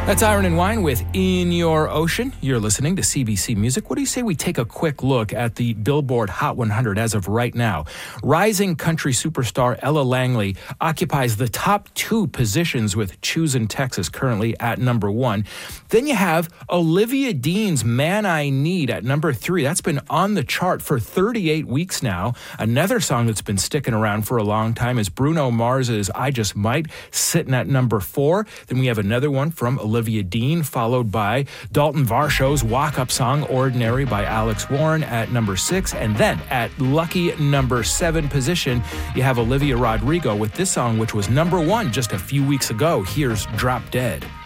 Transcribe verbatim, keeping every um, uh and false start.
That's Iron and Wine with In Your Ocean. You're listening to C B C Music. What do you say we take a quick look at the Billboard Hot one hundred as of right now? Rising country superstar Ella Langley occupies the top two positions with Choosin' Texas currently at number one. Then you have Olivia Dean's Man I Need at number three. That's been on the chart for thirty-eight weeks now. Another song that's been sticking around for a long time is Bruno Mars's I Just Might, sitting at number four. Then we have another one from Olivia Olivia Dean, followed by Dalton Varshow's walk-up song Ordinary by Alex Warren at number six. And then at lucky number seven position, you have Olivia Rodrigo with this song, which was number one just a few weeks ago. Here's Drop Dead.